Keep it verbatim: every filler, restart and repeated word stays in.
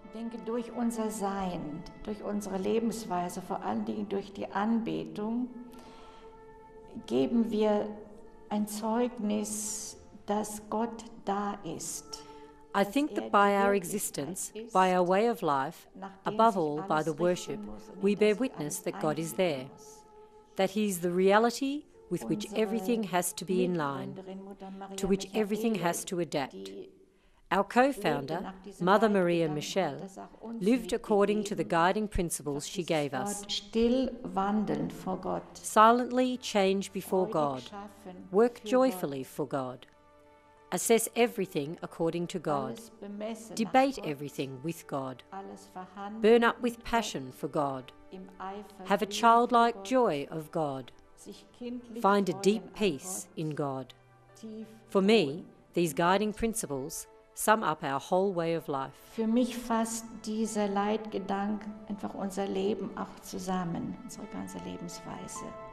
Ich denke, durch unser Sein, durch unsere Lebensweise, vor allen Dingen durch die Anbetung, geben wir ein Zeugnis, dass Gott da ist. I think that by our existence, by our way of life, above all by the worship, we bear witness that God is there, that He is the reality with which everything has to be in line, to which everything has to adapt. Our co-founder, Mother Maria Michel, lived according to the guiding principles she gave us. Still wandeln vor Gott. Silently change before God. Work joyfully for God. Assess everything according to God. Debate everything with God. Burn up with passion for God. Have a childlike joy of God. Find a deep peace in God. For me, these guiding principles sum up our whole way of life. Für mich fasst dieser Leitgedanke einfach unser Leben auch zusammen, unsere ganze Lebensweise.